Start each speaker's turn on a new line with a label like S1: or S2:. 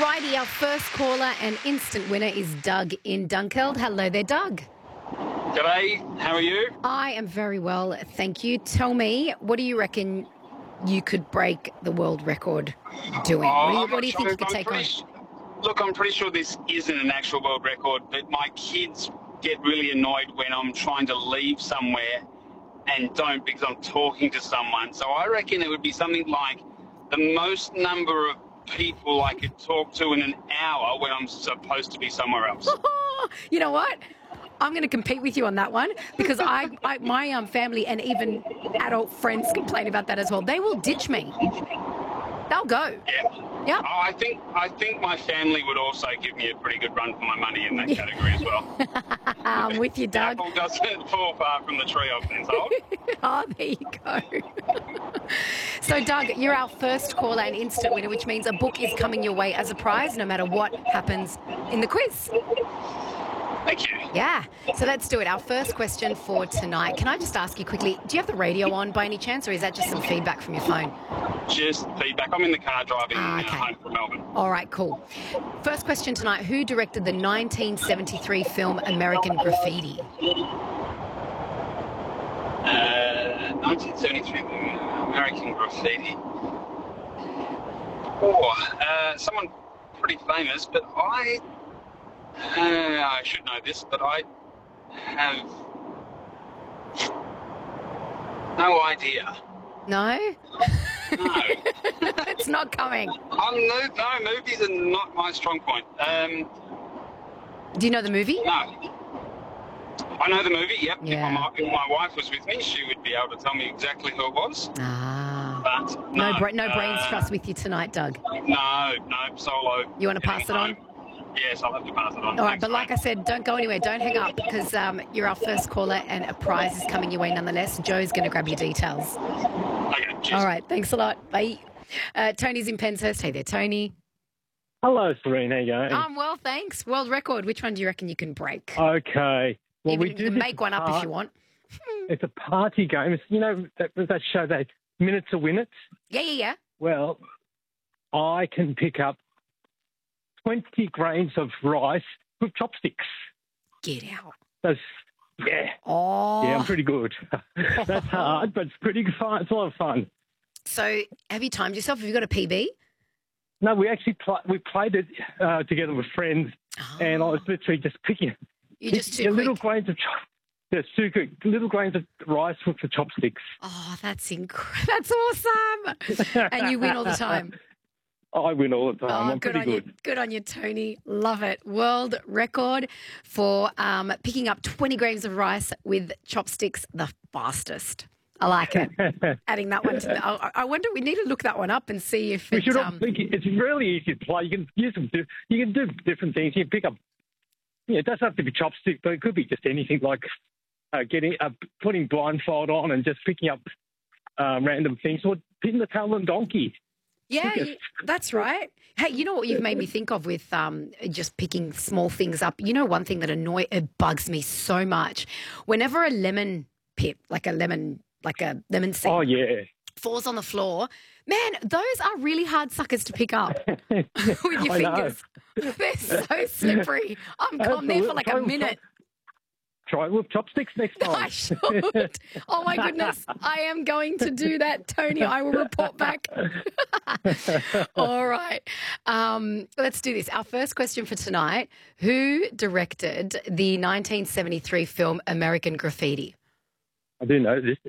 S1: Alrighty, our first caller and instant winner is Doug in Dunkeld. Hello there, Doug.
S2: G'day, how are you?
S1: I am very well, thank you. Tell me, what do you reckon you could break the world record doing? What do you think you could take on?
S2: Look, I'm pretty sure this isn't an actual world record, but my kids get really annoyed when I'm trying to leave somewhere and don't because I'm talking to someone. So I reckon it would be something like the most number of people I could talk to in an hour when I'm supposed to be somewhere else.
S1: You know what? I'm going to compete with you on that one because my family and even adult friends complain about that as well. They will ditch me. They'll go.
S2: Yeah. Oh, I think my family would also give me a pretty good run for my money in that category as well.
S1: I'm with you, Doug.
S2: The apple doesn't fall far from the tree, I've been told.
S1: Oh, there you go. So, Doug, you're our first caller and instant winner, which means a book is coming your way as a prize no matter what happens in the quiz.
S2: Thank you.
S1: Yeah. So let's do it. Our first question for tonight. Can I just ask you quickly, do you have the radio on by any chance, or is that just some feedback from your phone?
S2: Just feedback. I'm in the car driving home from Melbourne.
S1: All right, cool. First question tonight. Who directed the 1973 film American Graffiti?
S2: 1973 American Graffiti. Someone pretty famous, but I should know this, but I have no idea.
S1: No?
S2: No.
S1: It's not coming.
S2: No, movies are not my strong point.
S1: Do you know the movie?
S2: No. I know the movie, yep.
S1: Yeah.
S2: If my wife was with me, she would be able to tell me exactly who it was.
S1: Ah.
S2: But
S1: no brains trust with you tonight, Doug.
S2: No, solo.
S1: You want to pass it on?
S2: Yes, I'll have to pass it on.
S1: All right, but like I said, don't go anywhere. Don't hang up because you're our first caller and a prize is coming your way nonetheless. Joe's going to grab your details.
S2: Okay, cheers.
S1: All right, thanks a lot. Bye. Tony's in Penshurst. Hey there, Tony.
S3: Hello, Serene. How you going?
S1: I'm well, thanks. World record. Which one do you reckon you can break?
S3: Okay. Well,
S1: you can make one up if you want.
S3: It's a party game. It's, you know, that show, that Minute to Win It?
S1: Yeah.
S3: Well, I can pick up 20 grains of rice with chopsticks.
S1: Get out.
S3: Yeah.
S1: Oh.
S3: Yeah, I'm pretty good. That's hard, but it's pretty fun. It's a lot of fun.
S1: So have you timed yourself? Have you got a PB?
S3: No, we actually played it together with friends, and I was literally just picking.
S1: You're just too quick.
S3: Little grains of little grains of rice with the chopsticks.
S1: Oh, that's awesome. And you win all the time.
S3: I win all the time. I'm pretty good.
S1: Good on you, Tony. Love it. World record for picking up 20 grams of rice with chopsticks the fastest. I like it. Adding that one to I wonder, we need to look that one up and see if
S3: it's really easy to play. You can use them. You can do different things. You can pick up. Yeah, it doesn't have to be chopstick, but it could be just anything like putting blindfold on and just picking up random things, or pinning the tail of a donkey.
S1: Yeah, that's right. Hey, you know what you've made me think of with just picking small things up? You know, one thing that it bugs me so much. Whenever a lemon pip, like a lemon seed, falls on the floor, man, those are really hard suckers to pick up with your fingers. They're so slippery. I'm there for like a minute.
S3: Try it with chopsticks next time.
S1: I should. Oh, my goodness. I am going to do that, Tony. I will report back. All right. Let's do this. Our first question for tonight. Who directed the 1973 film American Graffiti?
S3: I do know this.